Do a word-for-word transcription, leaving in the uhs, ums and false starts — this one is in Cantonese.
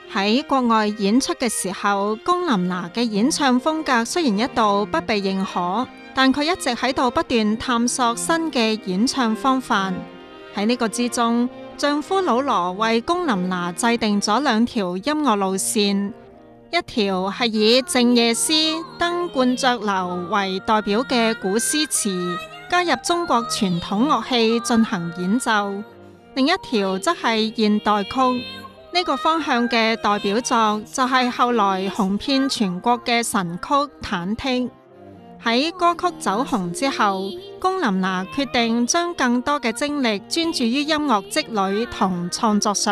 喺國外演出嘅時候，龔琳娜嘅演唱風格雖然一度不被認可，但佢一直喺度不斷探索新嘅演唱方法。喺呢個之中，丈夫老羅為龔琳娜制定咗兩條音樂路線，一條係以靜夜思、登鸛雀樓為代表嘅古詩詞，加入中國傳統樂器進行演奏；另一條則係現代曲。呢個方向嘅代表作就係後來紅遍全國嘅神曲《忐忑》。喺歌曲走紅之後，龔琳娜決定將更多嘅精力專注於音樂積累同創作上。